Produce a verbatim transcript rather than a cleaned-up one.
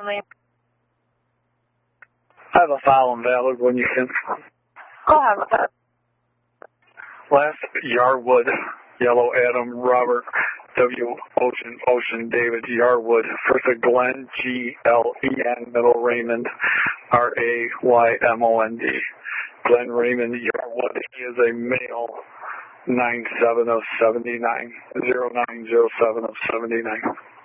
name. I have a file invalid when you can. Go ahead with that. Last, Yarwood, Yellow Adam, Robert, W, Ocean, Ocean, David, Yarwood. First of Glenn, G, L, E, N, middle Raymond, R, A, Y, M, O, N, D. Glenn Raymond Yarwood. He is a male, nine seven of seventy-nine, zero nine zero seven of seventy-nine.